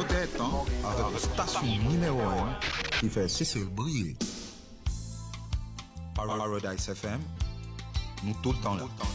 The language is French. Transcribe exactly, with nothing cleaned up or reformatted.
tête, hein, avec la station numéro un qui fait Cécile briller. Paradise F M, nous tout le temps là.